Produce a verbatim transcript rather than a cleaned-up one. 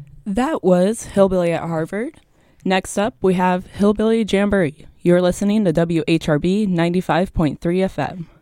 That was Hillbilly at Harvard. Next up, we have Hillbilly Jamboree. You're listening to W H R B ninety-five point three F M.